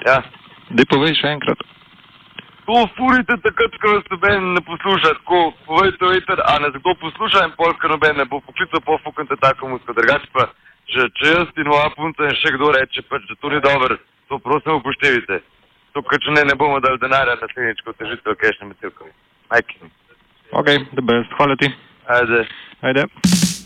Ja. Daj povej še enkrat. To furite takrat, ko vas noben ne posluša, tako povejte veter, a ne zato posluša in polka noben ne bo poklical, pofukante tako musko. Drugače pa, če jaz in moja punca in še kdo reče, pač, da to ni dobro, to prosim upoštevite. To, če ne bomo dali denarja na slinič, kot težite v kešnem metilkovi. Majkini. Ok, the best. Hvala ti. Ajde. Ajde.